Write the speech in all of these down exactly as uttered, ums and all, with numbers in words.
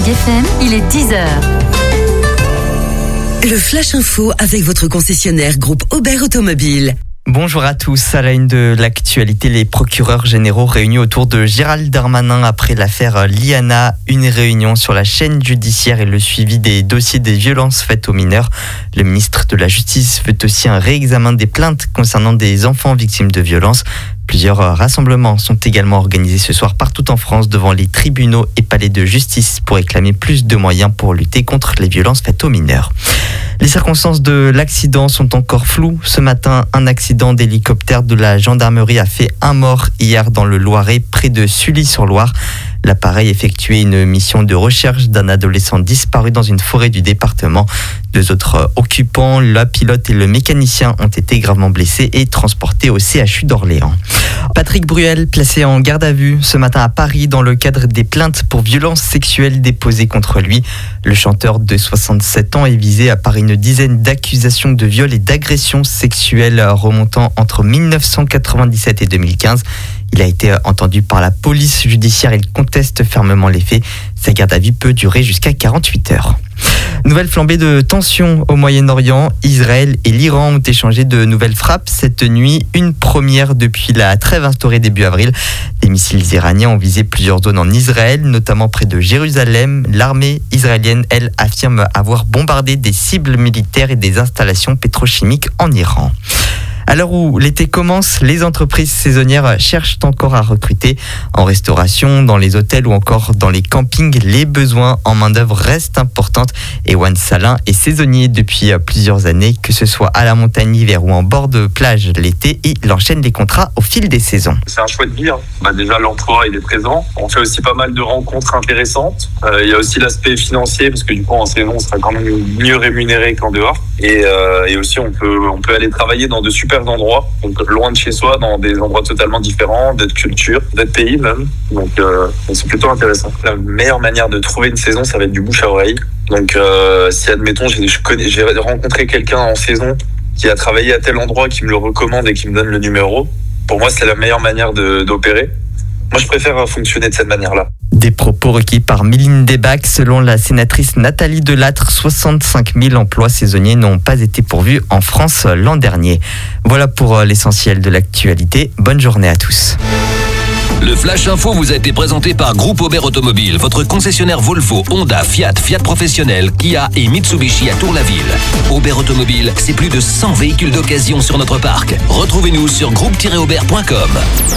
G F M, il est dix heures. Le Flash Info avec votre concessionnaire groupe Aubert Automobile. Bonjour à tous. À la une de l'actualité, les procureurs généraux réunis autour de Gérald Darmanin après l'affaire Liana. Une réunion sur la chaîne judiciaire et le suivi des dossiers des violences faites aux mineurs. Le ministre de la Justice veut aussi un réexamen des plaintes concernant des enfants victimes de violences. Plusieurs rassemblements sont également organisés ce soir partout en France devant les tribunaux et palais de justice pour réclamer plus de moyens pour lutter contre les violences faites aux mineurs. Les circonstances de l'accident sont encore floues. Ce matin, un accident d'hélicoptère de la gendarmerie a fait un mort hier dans le Loiret, près de Sully-sur-Loire. L'appareil effectuait une mission de recherche d'un adolescent disparu dans une forêt du département. Deux autres occupants, la pilote et le mécanicien, ont été gravement blessés et transportés au C H U d'Orléans. Patrick Bruel, placé en garde à vue ce matin à Paris dans le cadre des plaintes pour violences sexuelles déposées contre lui. Le chanteur de soixante-sept ans est visé par une dizaine d'accusations de viol et d'agressions sexuelles remontant entre dix-neuf cent quatre-vingt-dix-sept et deux mille quinze. Il a été entendu par la police judiciaire et il conteste fermement les faits. Sa garde à vue peut durer jusqu'à quarante-huit heures. Nouvelle flambée de tensions au Moyen-Orient. Israël et l'Iran ont échangé de nouvelles frappes cette nuit, une première depuis la trêve instaurée début avril. Les missiles iraniens ont visé plusieurs zones en Israël, notamment près de Jérusalem. L'armée israélienne, elle, affirme avoir bombardé des cibles militaires et des installations pétrochimiques en Iran. À l'heure où l'été commence, les entreprises saisonnières cherchent encore à recruter. En restauration, dans les hôtels ou encore dans les campings, les besoins en main-d'œuvre restent importants. Ewan Salin est saisonnier depuis plusieurs années, que ce soit à la montagne l'hiver ou en bord de plage l'été. Il enchaîne les contrats au fil des saisons. C'est un choix de vie. Hein. Bah déjà, l'emploi, il est présent. On fait aussi pas mal de rencontres intéressantes. Euh, il y a aussi l'aspect financier, parce que du coup, en saison, on sera quand même mieux rémunéré qu'en dehors. Et, euh, et aussi, on peut, on peut aller travailler dans de super endroits, donc loin de chez soi, dans des endroits totalement différents, d'autres cultures, d'autres pays même. Donc euh, c'est plutôt intéressant. La meilleure manière de trouver une saison, ça va être du bouche à oreille. Donc euh, si admettons, j'ai, je connais, j'ai rencontré quelqu'un en saison qui a travaillé à tel endroit, qui me le recommande et qui me donne le numéro, pour moi c'est la meilleure manière de, d'opérer. Moi je préfère fonctionner de cette manière-là. Des propos requis par Méline Debac. Selon la sénatrice Nathalie Delattre, soixante-cinq mille emplois saisonniers n'ont pas été pourvus en France l'an dernier. Voilà pour l'essentiel de l'actualité. Bonne journée à tous. Le Flash Info vous a été présenté par Groupe Aubert Automobile, votre concessionnaire Volvo, Honda, Fiat, Fiat Professionnel, Kia et Mitsubishi à Tour-la-Ville. Aubert Automobile, c'est plus de cent véhicules d'occasion sur notre parc. Retrouvez-nous sur groupe tiret aubert point com.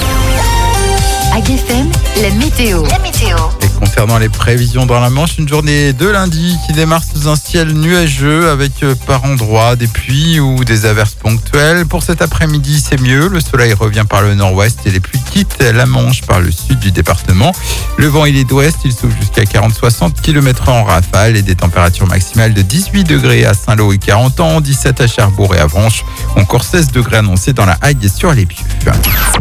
A G F M, la météo. La météo. Et concernant les prévisions dans la Manche, une journée de lundi qui démarre sous un ciel nuageux avec par endroits des pluies ou des averses ponctuelles. Pour cet après-midi, c'est mieux. Le soleil revient par le nord-ouest et les pluies quittent la Manche par le sud du département. Le vent, il est d'ouest, il souffle jusqu'à quarante à soixante kilomètres heure en rafale et des températures maximales de dix-huit degrés à Saint-Lô et Carentan, dix-sept à Cherbourg et Avranches, encore seize degrés annoncés dans la Hague et sur les Pieux.